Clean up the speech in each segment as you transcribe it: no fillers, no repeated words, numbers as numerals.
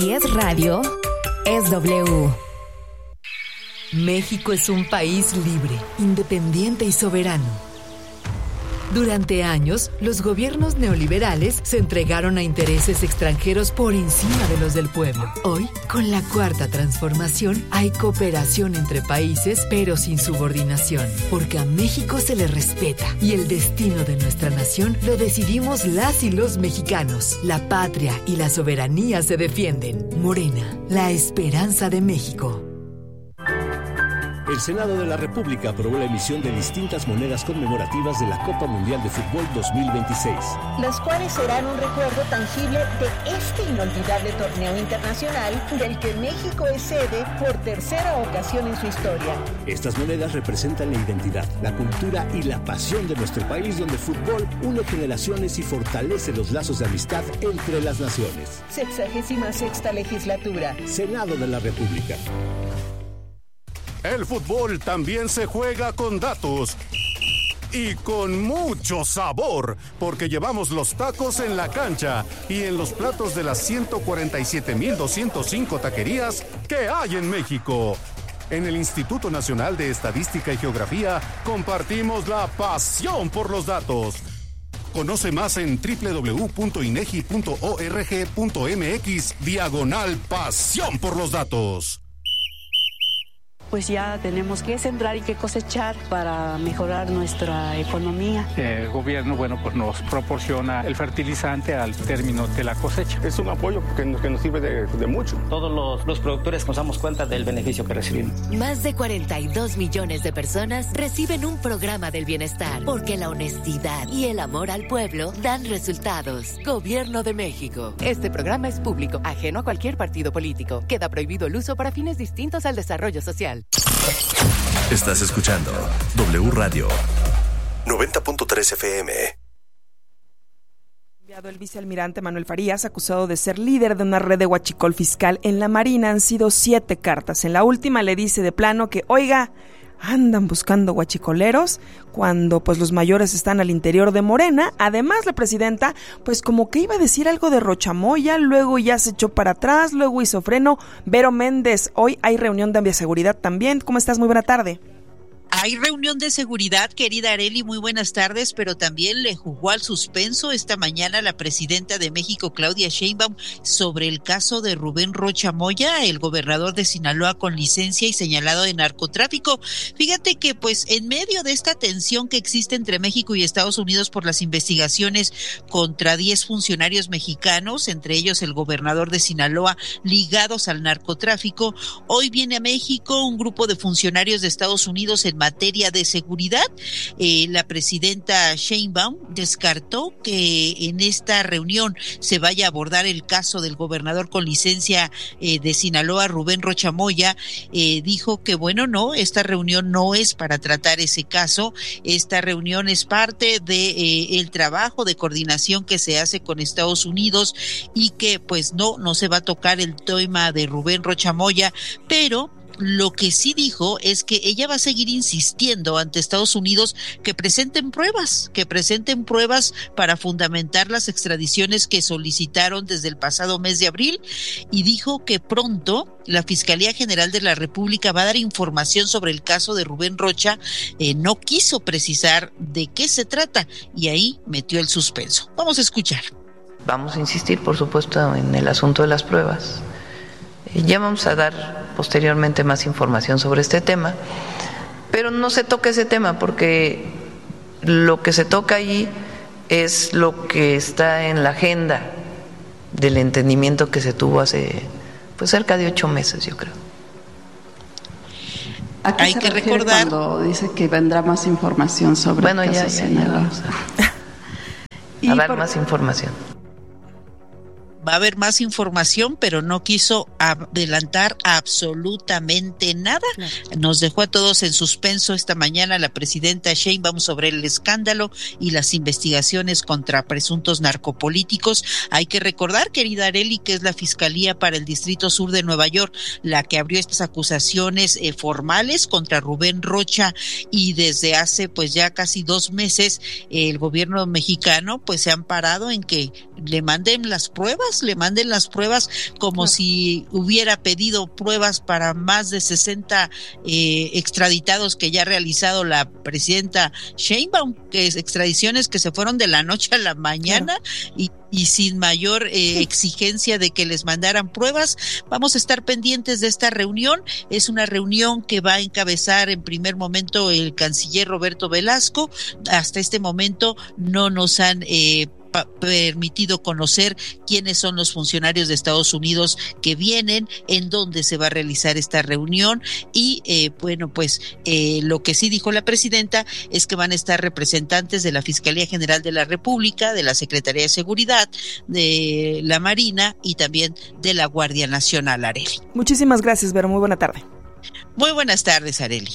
Si es radio, es W. México es un país libre, independiente y soberano. Durante años, los gobiernos neoliberales se entregaron a intereses extranjeros por encima de los del pueblo. Hoy, con la Cuarta Transformación, hay cooperación entre países, pero sin subordinación, porque a México se le respeta y el destino de nuestra nación lo decidimos las y los mexicanos. La patria y la soberanía se defienden. Morena, la esperanza de México. El Senado de la República aprobó la emisión de distintas monedas conmemorativas de la Copa Mundial de Fútbol 2026. Las cuales serán un recuerdo tangible de este inolvidable torneo internacional del que México es sede por tercera ocasión en su historia. Estas monedas representan la identidad, la cultura y la pasión de nuestro país, donde el fútbol une generaciones y fortalece los lazos de amistad entre las naciones. 66ª legislatura. Senado de la República. El fútbol también se juega con datos y con mucho sabor, porque llevamos los tacos en la cancha y en los platos de las 147,205 taquerías que hay en México. En el Instituto Nacional de Estadística y Geografía compartimos la pasión por los datos. Conoce más en www.inegi.org.mx/pasión por los datos. Pues ya tenemos que sembrar y que cosechar para mejorar nuestra economía. El gobierno, pues nos proporciona el fertilizante al término de la cosecha. Es un apoyo que nos sirve de mucho. Todos los productores nos damos cuenta del beneficio que recibimos. Más de 42 millones de personas reciben un programa del bienestar, porque la honestidad y el amor al pueblo dan resultados. Gobierno de México. Este programa es público, ajeno a cualquier partido político. Queda prohibido el uso para fines distintos al desarrollo social. Estás escuchando W Radio 90.3 FM. El vicealmirante Manuel Farías, acusado de ser líder de una red de huachicol fiscal en la Marina. Han sido 7 cartas. En la última le dice de plano que, oiga, andan buscando huachicoleros cuando pues los mayores están al interior de Morena. Además, la presidenta pues como que iba a decir algo de Rochamoya, luego ya se echó para atrás, luego hizo freno. Vero Méndez, hoy hay reunión de bioseguridad también. ¿Cómo estás? Muy buena tarde. Hay reunión de seguridad, querida Arely, muy buenas tardes, pero también le jugó al suspenso esta mañana la presidenta de México, Claudia Sheinbaum, sobre el caso de Rubén Rocha Moya, el gobernador de Sinaloa con licencia y señalado de narcotráfico. Fíjate que pues en medio de esta tensión que existe entre México y Estados Unidos por las investigaciones contra 10 funcionarios mexicanos, entre ellos el gobernador de Sinaloa, ligados al narcotráfico, hoy viene a México un grupo de funcionarios de Estados Unidos en materia de seguridad. La presidenta Sheinbaum descartó que en esta reunión se vaya a abordar el caso del gobernador con licencia de Sinaloa, Rubén Rocha Moya. Dijo que bueno, no, esta reunión no es para tratar ese caso. Esta reunión es parte de el trabajo de coordinación que se hace con Estados Unidos y que pues no se va a tocar el tema de Rubén Rocha Moya, pero lo que sí dijo es que ella va a seguir insistiendo ante Estados Unidos que presenten pruebas para fundamentar las extradiciones que solicitaron desde el pasado mes de abril, y dijo que pronto la Fiscalía General de la República va a dar información sobre el caso de Rubén Rocha. No quiso precisar de qué se trata y ahí metió el suspenso. Vamos a escuchar. Vamos a insistir, por supuesto, en el asunto de las pruebas. Ya vamos a dar posteriormente más información sobre este tema, pero no se toca ese tema porque lo que se toca allí es lo que está en la agenda del entendimiento que se tuvo hace pues cerca de 8 meses, yo creo. ¿A qué se refiere recordar cuando dice que vendrá más información sobre el caso Sinaloa? A dar más información. Va a haber más información, pero no quiso adelantar absolutamente nada. Claro. Nos dejó a todos en suspenso esta mañana la presidenta Sheinbaum sobre el escándalo y las investigaciones contra presuntos narcopolíticos. Hay que recordar, querida Arely, que es la Fiscalía para el Distrito Sur de Nueva York la que abrió estas acusaciones formales contra Rubén Rocha, y desde hace pues ya casi 2 meses el gobierno mexicano pues se ha amparado en que le manden las pruebas pruebas, le manden las pruebas como si hubiera pedido pruebas para más de 60 extraditados que ya ha realizado la presidenta Sheinbaum, que es extradiciones que se fueron de la noche a la mañana y sin mayor exigencia de que les mandaran pruebas. Vamos a estar pendientes de esta reunión. Es una reunión que va a encabezar en primer momento el canciller Roberto Velasco. Hasta este momento no nos han permitido conocer quiénes son los funcionarios de Estados Unidos que vienen, en dónde se va a realizar esta reunión y lo que sí dijo la presidenta es que van a estar representantes de la Fiscalía General de la República, de la Secretaría de Seguridad, de la Marina y también de la Guardia Nacional, Arely. Muchísimas gracias, Vero, muy buena tarde. Muy buenas tardes, Arely.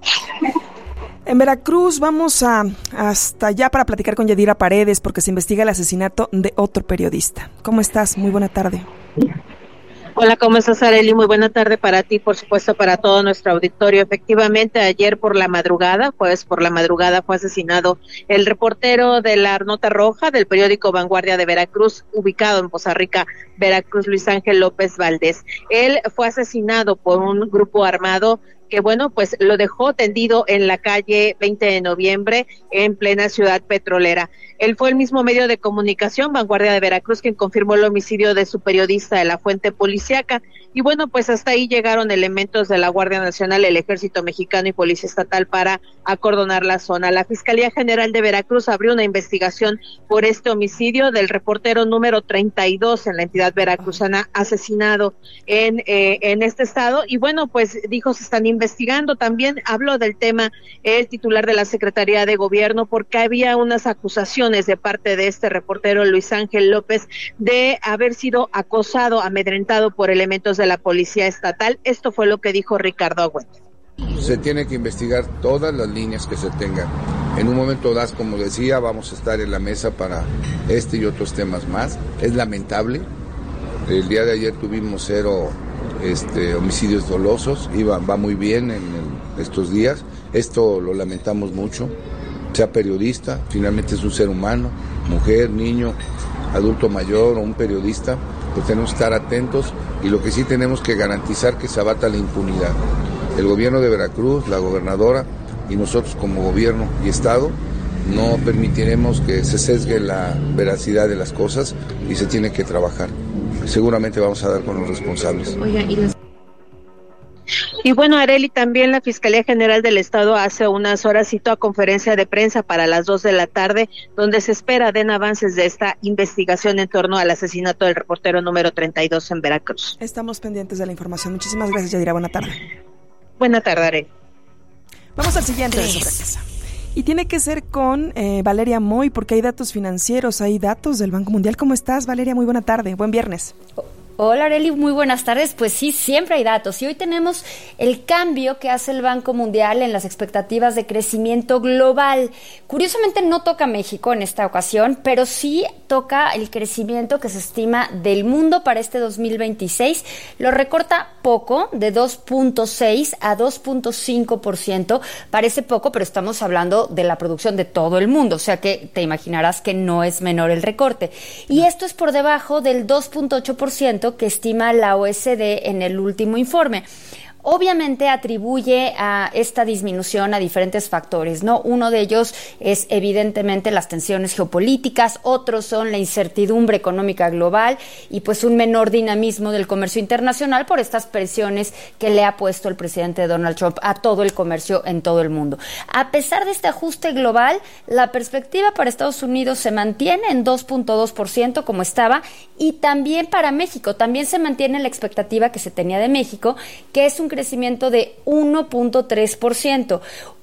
En Veracruz vamos hasta allá para platicar con Yadira Paredes porque se investiga el asesinato de otro periodista. ¿Cómo estás? Muy buena tarde. Hola, ¿cómo estás, Arely? Muy buena tarde para ti, por supuesto, para todo nuestro auditorio. Efectivamente, ayer por la madrugada fue asesinado el reportero de la Nota Roja del periódico Vanguardia de Veracruz, ubicado en Poza Rica, Veracruz, Luis Ángel López Valdés. Él fue asesinado por un grupo armado que pues lo dejó tendido en la calle 20 de noviembre en plena ciudad petrolera. Él fue el mismo medio de comunicación, Vanguardia de Veracruz, quien confirmó el homicidio de su periodista de la fuente policíaca. Y pues hasta ahí llegaron elementos de la Guardia Nacional, el Ejército Mexicano y Policía Estatal para acordonar la zona. La Fiscalía General de Veracruz abrió una investigación por este homicidio del reportero número 32 en la entidad veracruzana asesinado en este estado. Y dijo, se están investigando. También habló del tema el titular de la Secretaría de Gobierno porque había unas acusaciones de parte de este reportero Luis Ángel López de haber sido acosado, amedrentado por elementos de la Policía Estatal. Esto fue lo que dijo Ricardo Agüete. Se tiene que investigar todas las líneas que se tengan. En un momento dado, como decía, vamos a estar en la mesa para este y otros temas más. Es lamentable. El día de ayer tuvimos 0 homicidios dolosos, va muy bien en estos días. Esto lo lamentamos mucho. Sea periodista, finalmente es un ser humano, mujer, niño, adulto mayor o un periodista, pues tenemos que estar atentos y lo que sí tenemos que garantizar que se abata la impunidad. El gobierno de Veracruz, la gobernadora y nosotros como gobierno y Estado no permitiremos que se sesgue la veracidad de las cosas y se tiene que trabajar. Seguramente vamos a dar con los responsables. Y Arely, también la Fiscalía General del Estado hace unas horas citó a conferencia de prensa para las 2 de la tarde, donde se espera den avances de esta investigación en torno al asesinato del reportero número 32 en Veracruz. Estamos pendientes de la información. Muchísimas gracias, Yadira. Buena tarde. Buena tarde, Arely. Vamos al siguiente de sobremesa. Y tiene que ser con Valeria Moy, porque hay datos financieros, hay datos del Banco Mundial. ¿Cómo estás, Valeria? Muy buena tarde. Buen viernes. Hola, Arely, muy buenas tardes. Pues sí, siempre hay datos. Y hoy tenemos el cambio que hace el Banco Mundial en las expectativas de crecimiento global. Curiosamente no toca México en esta ocasión, pero sí toca el crecimiento que se estima del mundo para este 2026. Lo recorta poco, de 2.6 a 2.5%. Parece poco, pero estamos hablando de la producción de todo el mundo. O sea que te imaginarás que no es menor el recorte. Y esto es por debajo del 2.8% que estima la OECD en el último informe. Obviamente atribuye a esta disminución a diferentes factores, ¿no? Uno de ellos es evidentemente las tensiones geopolíticas, otros son la incertidumbre económica global y pues un menor dinamismo del comercio internacional por estas presiones que le ha puesto el presidente Donald Trump a todo el comercio en todo el mundo. A pesar de este ajuste global, la perspectiva para Estados Unidos se mantiene en 2.2% como estaba y también para México, también se mantiene la expectativa que se tenía de México, que es un crecimiento de 1.3%.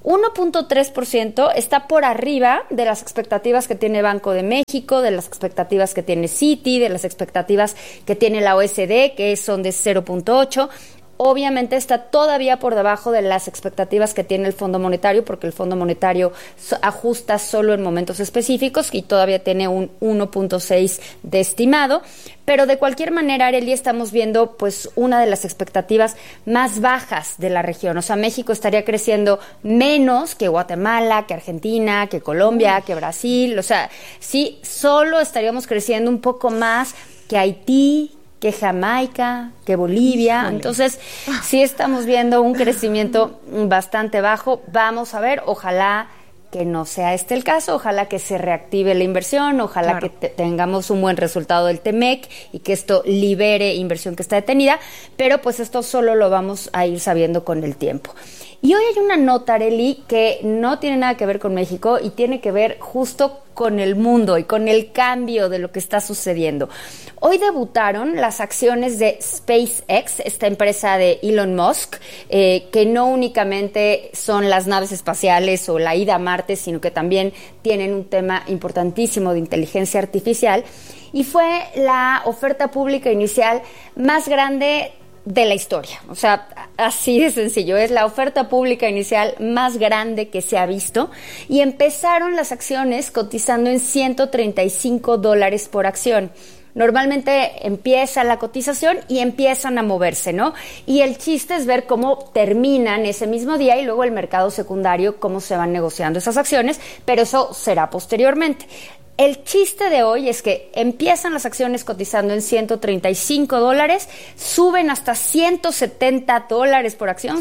1.3% está por arriba de las expectativas que tiene Banco de México, de las expectativas que tiene Citi, de las expectativas que tiene la OECD, que son de 0.8%. Obviamente está todavía por debajo de las expectativas que tiene el Fondo Monetario, porque el Fondo Monetario ajusta solo en momentos específicos y todavía tiene un 1.6 de estimado. Pero de cualquier manera, Arely, estamos viendo pues una de las expectativas más bajas de la región. O sea, México estaría creciendo menos que Guatemala, que Argentina, que Colombia, que Brasil. O sea, sí, solo estaríamos creciendo un poco más que Haití, que Jamaica, que Bolivia. Híjole. Entonces, sí estamos viendo un crecimiento bastante bajo. Vamos a ver, ojalá que no sea este el caso, ojalá que se reactive la inversión, ojalá que tengamos un buen resultado del TEMEC y que esto libere inversión que está detenida, pero pues esto solo lo vamos a ir sabiendo con el tiempo. Y hoy hay una nota, Arely, que no tiene nada que ver con México y tiene que ver justo con el mundo y con el cambio de lo que está sucediendo. Hoy debutaron las acciones de SpaceX, esta empresa de Elon Musk, que no únicamente son las naves espaciales o la ida a Marte, sino que también tienen un tema importantísimo de inteligencia artificial. Y fue la oferta pública inicial más grande de la historia, o sea, así de sencillo, es la oferta pública inicial más grande que se ha visto y empezaron las acciones cotizando en $135 por acción. Normalmente empieza la cotización y empiezan a moverse, ¿no? Y el chiste es ver cómo terminan ese mismo día y luego el mercado secundario, cómo se van negociando esas acciones, pero eso será posteriormente. El chiste de hoy es que empiezan las acciones cotizando en $135, suben hasta $170 por acción,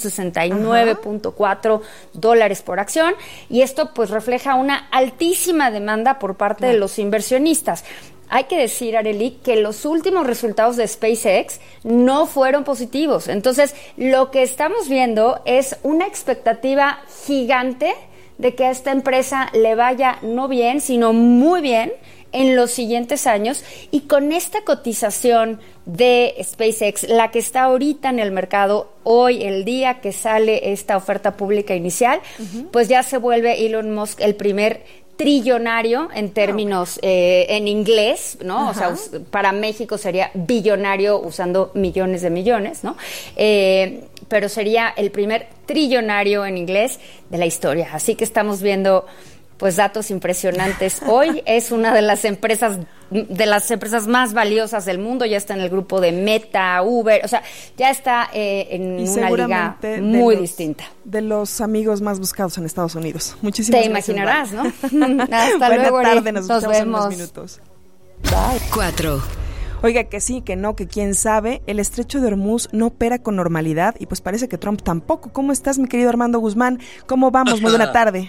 $169.4 por acción, y esto pues refleja una altísima demanda por parte de los inversionistas. Hay que decir, Arely, que los últimos resultados de SpaceX no fueron positivos. Entonces, lo que estamos viendo es una expectativa gigante de que a esta empresa le vaya no bien, sino muy bien en los siguientes años. Y con esta cotización de SpaceX, la que está ahorita en el mercado, hoy, el día que sale esta oferta pública inicial, pues ya se vuelve Elon Musk el primer trillonario en términos en inglés, ¿no? Ajá. O sea, para México sería billonario usando millones de millones, ¿no? Pero sería el primer trillonario en inglés de la historia. Así que estamos viendo pues datos impresionantes. Hoy es una de las empresas más valiosas del mundo, ya está en el grupo de Meta, Uber, o sea, ya está en una liga muy distinta. De los amigos más buscados en Estados Unidos. Muchísimas gracias. Te imaginarás, ¿no? Hasta luego. Buena tarde, nos vemos en unos minutos. Bye. 4. Oiga, que sí, que no, que quién sabe, el estrecho de Hormuz no opera con normalidad y pues parece que Trump tampoco. ¿Cómo estás, mi querido Armando Guzmán? ¿Cómo vamos? Muy buena tarde.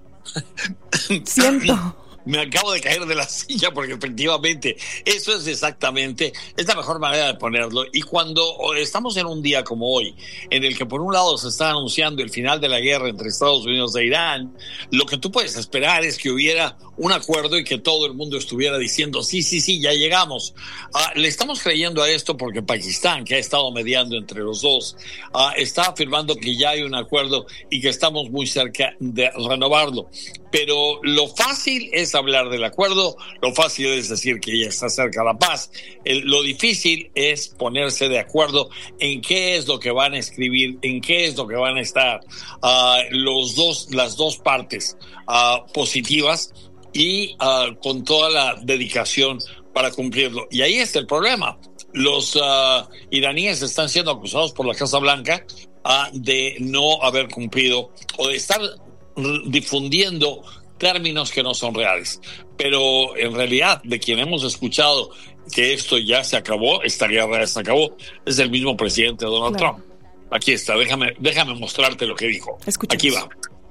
Siento. Me acabo de caer de la silla porque efectivamente eso es exactamente, es la mejor manera de ponerlo. Y cuando estamos en un día como hoy, en el que por un lado se está anunciando el final de la guerra entre Estados Unidos e Irán, lo que tú puedes esperar es que hubiera un acuerdo y que todo el mundo estuviera diciendo sí, ya llegamos. Le estamos creyendo a esto porque Pakistán, que ha estado mediando entre los dos, está afirmando que ya hay un acuerdo y que estamos muy cerca de renovarlo. Pero lo fácil es hablar del acuerdo, lo fácil es decir que ya está cerca la paz. Lo difícil es ponerse de acuerdo en qué es lo que van a escribir, en qué es lo que van a estar las dos partes positivas y con toda la dedicación para cumplirlo. Y ahí está el problema. Los iraníes están siendo acusados por la Casa Blanca de no haber cumplido o de estar difundiendo términos que no son reales, pero en realidad de quien hemos escuchado que esto ya se acabó, esta guerra ya se acabó, es el mismo presidente Donald Trump. Aquí está, déjame mostrarte lo que dijo. Escuchemos. Aquí va.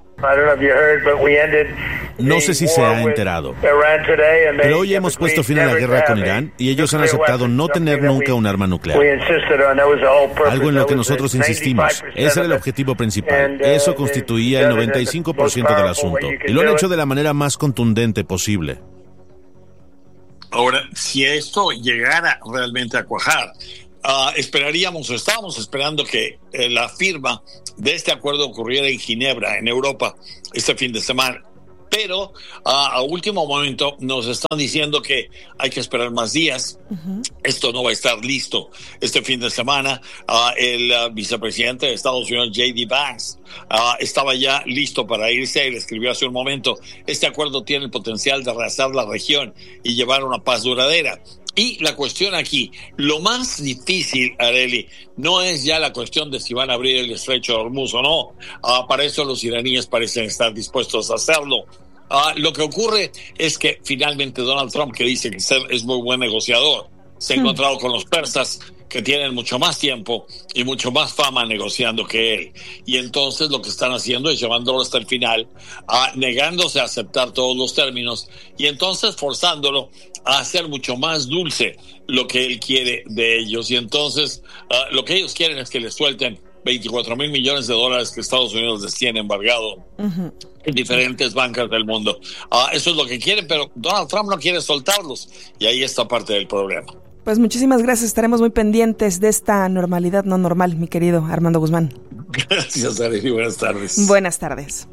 No sé si se ha enterado, pero hoy hemos puesto fin a la guerra con Irán y ellos han aceptado no tener nunca un arma nuclear. Algo en lo que nosotros insistimos. Ese era el objetivo principal. Eso constituía el 95% del asunto. Y lo han hecho de la manera más contundente posible. Ahora, si esto llegara realmente a cuajar, estábamos esperando que la firma de este acuerdo ocurriera en Ginebra, en Europa, este fin de semana. Pero a último momento nos están diciendo que hay que esperar más días. Esto no va a estar listo este fin de semana. El vicepresidente de Estados Unidos, J.D. Vance, estaba ya listo para irse. Él escribió hace un momento, este acuerdo tiene el potencial de rehacer la región y llevar una paz duradera. Y la cuestión aquí, lo más difícil, Arely, no es ya la cuestión de si van a abrir el estrecho de Hormuz o no. Para eso los iraníes parecen estar dispuestos a hacerlo. Lo que ocurre es que finalmente Donald Trump, que dice que es muy buen negociador, se ha encontrado con los persas, que tienen mucho más tiempo y mucho más fama negociando que él. Y entonces lo que están haciendo es llevándolo hasta el final, negándose a aceptar todos los términos y entonces forzándolo a hacer mucho más dulce lo que él quiere de ellos. Y entonces lo que ellos quieren es que les suelten $24,000 millones que Estados Unidos les tiene embargado en diferentes bancas del mundo. Eso es lo que quieren, pero Donald Trump no quiere soltarlos y ahí está parte del problema. Pues muchísimas gracias, estaremos muy pendientes de esta normalidad no normal, mi querido Armando Guzmán. Gracias, Arely, buenas tardes. Buenas tardes.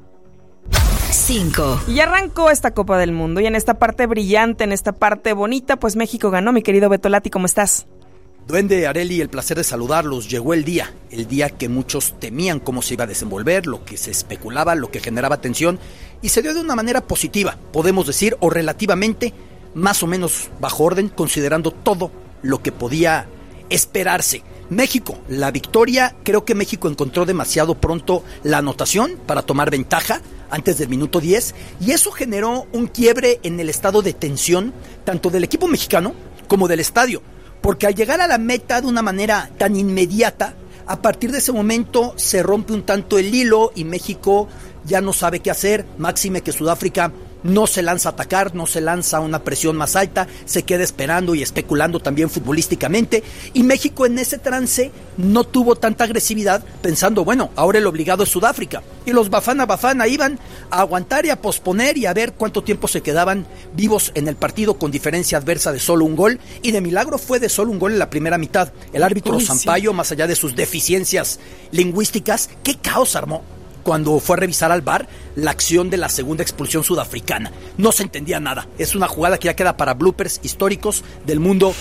5. Y arrancó esta Copa del Mundo y en esta parte brillante, en esta parte bonita, pues México ganó, mi querido Beto Lati, ¿cómo estás? Duende, Arely, el placer de saludarlos. Llegó el día que muchos temían cómo se iba a desenvolver, lo que se especulaba, lo que generaba tensión, y se dio de una manera positiva, podemos decir, o relativamente, más o menos bajo orden, considerando todo lo que podía esperarse. México, la victoria, creo que México encontró demasiado pronto la anotación para tomar ventaja antes del minuto 10, y eso generó un quiebre en el estado de tensión, tanto del equipo mexicano como del estadio. Porque al llegar a la meta de una manera tan inmediata, a partir de ese momento se rompe un tanto el hilo y México ya no sabe qué hacer, máxime que Sudáfrica no se lanza a atacar, no se lanza a una presión más alta, se queda esperando y especulando también futbolísticamente, y México en ese trance no tuvo tanta agresividad, pensando, bueno, ahora el obligado es Sudáfrica, y los Bafana iban a aguantar y a posponer y a ver cuánto tiempo se quedaban vivos en el partido con diferencia adversa de solo un gol, y de milagro fue de solo un gol en la primera mitad. El árbitro Sampaio, más allá de sus deficiencias lingüísticas, qué caos armó cuando fue a revisar al VAR la acción de la segunda expulsión sudafricana. No se entendía nada. Es una jugada que ya queda para bloopers históricos del mundo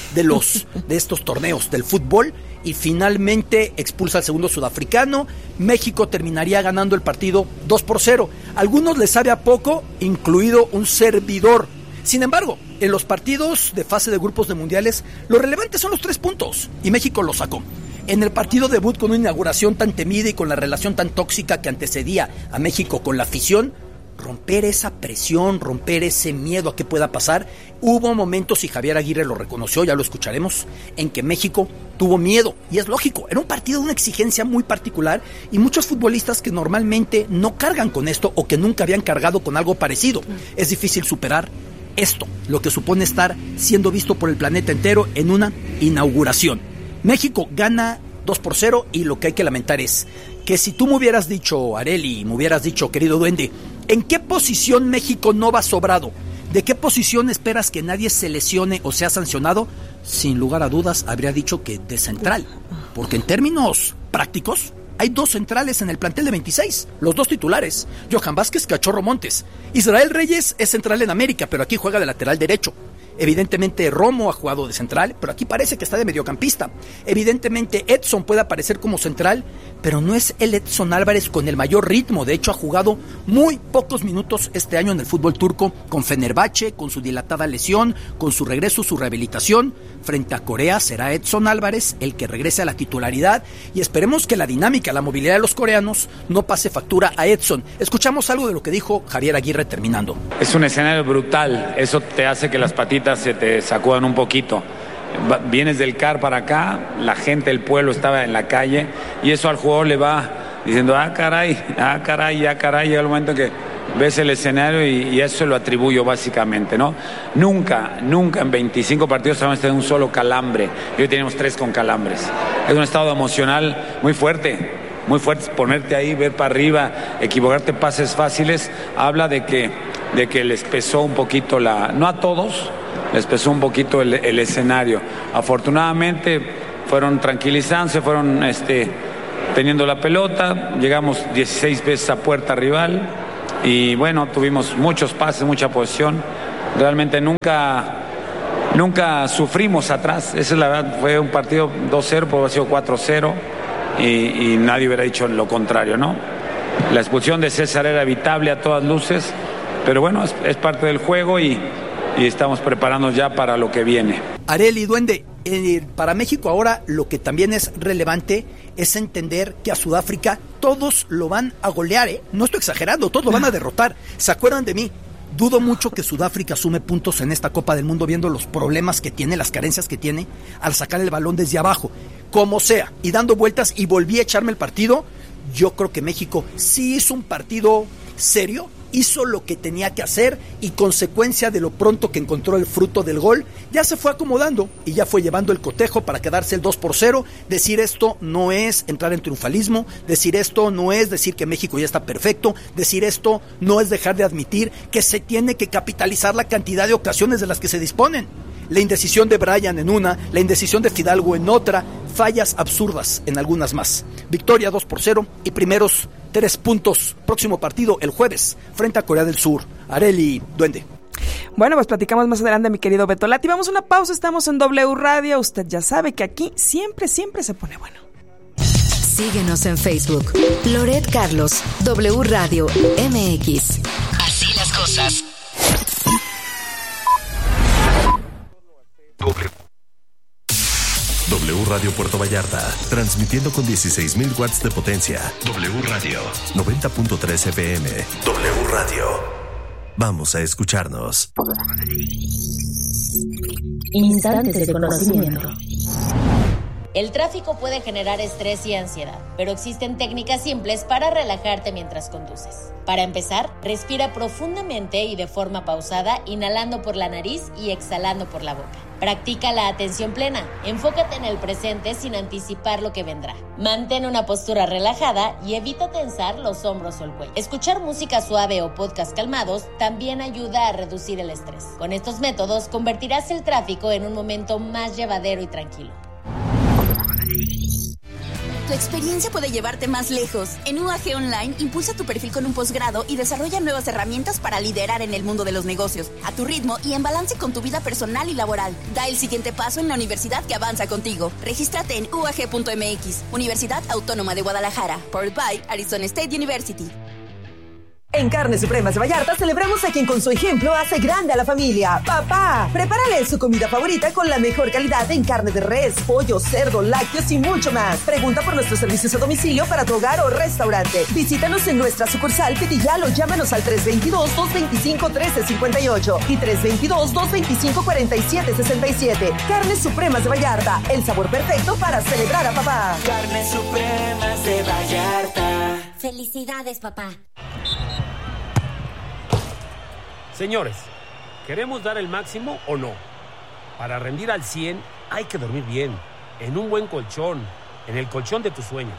de estos torneos del fútbol. Y finalmente expulsa al segundo sudafricano. México terminaría ganando el partido 2-0. A algunos les sabe a poco, incluido un servidor. Sin embargo, en los partidos de fase de grupos de mundiales, lo relevante son los 3 puntos. Y México los sacó. En el partido debut, con una inauguración tan temida y con la relación tan tóxica que antecedía a México con la afición, romper esa presión, romper ese miedo a qué pueda pasar. Hubo momentos, y Javier Aguirre lo reconoció, ya lo escucharemos, en que México tuvo miedo, y es lógico, era un partido de una exigencia muy particular, y muchos futbolistas que normalmente no cargan con esto o que nunca habían cargado con algo parecido. Es difícil superar esto, lo que supone estar siendo visto por el planeta entero en una inauguración. México gana 2-0 y lo que hay que lamentar es que si tú me hubieras dicho, Arely, me hubieras dicho, querido Duende, ¿en qué posición México no va sobrado? ¿De qué posición esperas que nadie se lesione o sea sancionado? Sin lugar a dudas habría dicho que de central, porque en términos prácticos hay 2 centrales en el plantel de 26, los 2 titulares, Johan Vázquez, Cachorro Montes. Israel Reyes es central en América, pero aquí juega de lateral derecho. Evidentemente Romo ha jugado de central, pero aquí parece que está de mediocampista. Evidentemente Edson puede aparecer como central, pero no es el Edson Álvarez con el mayor ritmo. De hecho ha jugado muy pocos minutos este año en el fútbol turco, con Fenerbahce, con su dilatada lesión, con su regreso, su rehabilitación. Frente a Corea será Edson Álvarez el que regrese a la titularidad, y esperemos que la dinámica, la movilidad de los coreanos no pase factura a Edson. Escuchamos algo de lo que dijo Javier Aguirre terminando. Es un escenario brutal, eso te hace que las patitas se te sacudan un poquito. Vienes del CAR para acá, la gente, el pueblo estaba en la calle, y eso al jugador le va diciendo, caray, llega el momento que ves el escenario y eso se lo atribuyo básicamente, ¿no? Nunca en 25 partidos hemos tenido un solo calambre, y hoy tenemos 3 con calambres. Es un estado emocional muy fuerte, ponerte ahí, ver para arriba, equivocarte, pases fáciles, habla de que les pesó un poquito no a todos, les pesó un poquito el escenario. Afortunadamente fueron tranquilizándose, fueron teniendo la pelota, llegamos 16 veces a puerta rival y bueno, tuvimos muchos pases, mucha posesión. Realmente nunca sufrimos atrás, esa es la verdad. Fue un partido 2-0, puede haber sido 4-0 y nadie hubiera dicho lo contrario, ¿no? La expulsión de César era evitable a todas luces, pero bueno, es parte del juego y estamos preparándonos ya para lo que viene. Arely, Duende, para México ahora lo que también es relevante es entender que a Sudáfrica todos lo van a golear, ¿eh? No estoy exagerando, todos lo van a derrotar. ¿Se acuerdan de mí Dudo mucho que Sudáfrica sume puntos en esta Copa del Mundo viendo los problemas que tiene, las carencias que tiene al sacar el balón desde abajo, como sea, y dando vueltas, y volví a echarme el partido. Yo creo que México sí hizo un partido serio, hizo lo que tenía que hacer y consecuencia de lo pronto que encontró el fruto del gol, ya se fue acomodando y ya fue llevando el cotejo para quedarse el 2-0. Decir esto no es entrar en triunfalismo, decir esto no es decir que México ya está perfecto, decir esto no es dejar de admitir que se tiene que capitalizar la cantidad de ocasiones de las que se disponen. La indecisión de Brian en una, la indecisión de Fidalgo en otra, fallas absurdas en algunas más. Victoria 2-0 y primeros 3 puntos. Próximo partido el jueves frente a Corea del Sur. Arely, Duende. Bueno, pues platicamos más adelante, mi querido Beto Lati. Vamos a una pausa, estamos en W Radio. Usted ya sabe que aquí siempre se pone bueno. Síguenos en Facebook. Loret Carlos, W Radio MX. Así las cosas. W Radio Puerto Vallarta, transmitiendo con 16,000 watts de potencia. W Radio, 90.3 FM. W Radio. Vamos a escucharnos. Instantes de conocimiento. El tráfico puede generar estrés y ansiedad, pero existen técnicas simples para relajarte mientras conduces. Para empezar, respira profundamente y de forma pausada, inhalando por la nariz y exhalando por la boca. Practica la atención plena. Enfócate en el presente sin anticipar lo que vendrá. Mantén una postura relajada y evita tensar los hombros o el cuello. Escuchar música suave o podcast calmados también ayuda a reducir el estrés. Con estos métodos convertirás el tráfico en un momento más llevadero y tranquilo. Tu experiencia puede llevarte más lejos. En UAG Online, impulsa tu perfil con un posgrado y desarrolla nuevas herramientas para liderar en el mundo de los negocios, a tu ritmo y en balance con tu vida personal y laboral. Da el siguiente paso en la universidad que avanza contigo. Regístrate en UAG.mx, Universidad Autónoma de Guadalajara, powered by Arizona State University. En Carnes Supremas de Vallarta celebramos a quien con su ejemplo hace grande a la familia. Papá, prepárale su comida favorita con la mejor calidad en carne de res, pollo, cerdo, lácteos y mucho más. Pregunta por nuestros servicios a domicilio para tu hogar o restaurante. Visítanos en nuestra sucursal Petillal o llámanos al 322-225-1358 y 322-225-4767. Carnes Supremas de Vallarta, el sabor perfecto para celebrar a papá. Carnes Supremas de Vallarta. Felicidades, papá. Señores, ¿queremos dar el máximo o no? Para rendir al 100 hay que dormir bien, en un buen colchón, en el colchón de tus sueños.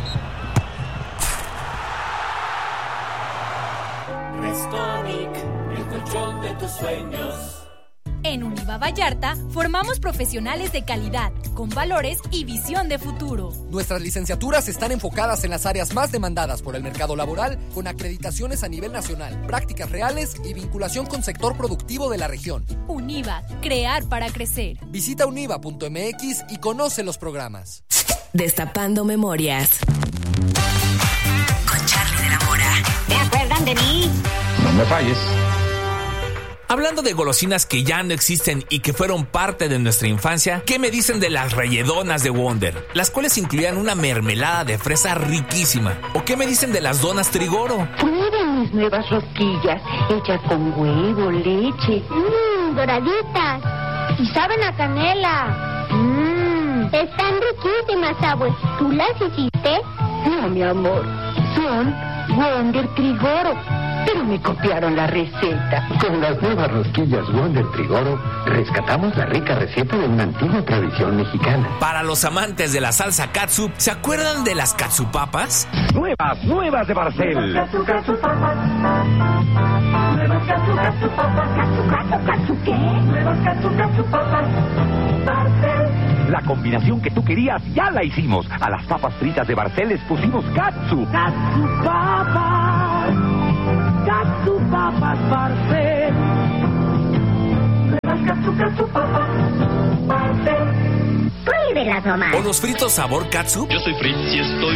Restonic, el colchón de tus sueños. En Univa Vallarta formamos profesionales de calidad, con valores y visión de futuro. Nuestras licenciaturas están enfocadas en las áreas más demandadas por el mercado laboral, con acreditaciones a nivel nacional, prácticas reales y vinculación con sector productivo de la región. Univa, crear para crecer. Visita univa.mx y conoce los programas. Destapando memorias. Con Charly de la Mora. ¿Te acuerdan de mí? No me falles. Hablando de golosinas que ya no existen y que fueron parte de nuestra infancia, ¿qué me dicen de las relledonas de Wonder? Las cuales incluían una mermelada de fresa riquísima. ¿O qué me dicen de las donas Trigoro? Prueben mis nuevas rosquillas, hechas con huevo, leche. Doraditas. Y saben a canela. Están riquísimas, abue. ¿Tú las hiciste? No, mi amor. Son Wonder Trigoro. Pero me copiaron la receta. Con las nuevas rosquillas Wonder Trigoro, rescatamos la rica receta de una antigua tradición mexicana. Para los amantes de la salsa catsup, ¿se acuerdan de las catsupapas? Nuevas de Barcel. Catsupapas. Nuevas catsupapas. ¿Catsu qué? Nuevas catsupapas. Barcel. La combinación que tú querías ya la hicimos. A las papas fritas de Barcel les pusimos katsu. Catsupapas. Catsupapas Barcel. Nuevas catsupapas Barcel. Prohíbelas nomás. ¿O los fritos sabor catsup? Yo soy Fritz y estoy